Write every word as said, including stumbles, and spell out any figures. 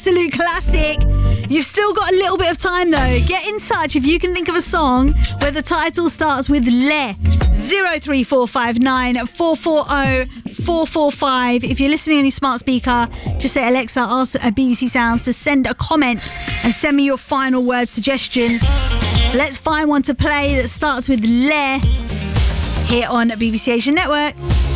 Absolute classic. You've still got a little bit of time though. Get in touch if you can think of a song where the title starts with Le. zero three four five nine four four zero four four five. If you're listening on your smart speaker, just say Alexa, ask B B C Sounds to send a comment and send me your final word suggestions. Let's find one to play that starts with Le here on B B C Asian Network.